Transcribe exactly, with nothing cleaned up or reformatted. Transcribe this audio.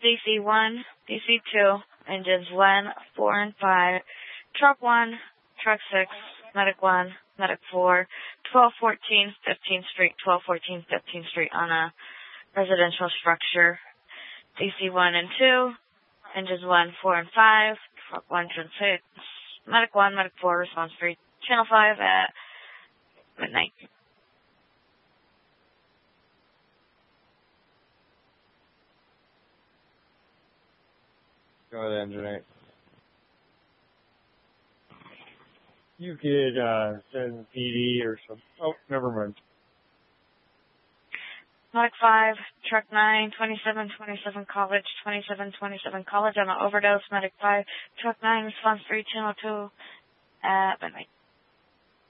D C one, D C two, engines one, four, and five, truck one, truck six, medic one, medic four, twelve fourteen fifteenth Street, twelve fourteen fifteenth Street on a residential structure. D C one and two, engines one, four, and five, truck one, truck six, medic one, medic four, response free, channel five at midnight. Go ahead, Engine eight. You could uh, send P D or some. Oh, never mind. Medic five, truck nine, twenty-seven twenty-seven college, twenty-seven twenty-seven college on an overdose. Medic five, truck nine, response three, channel two at midnight.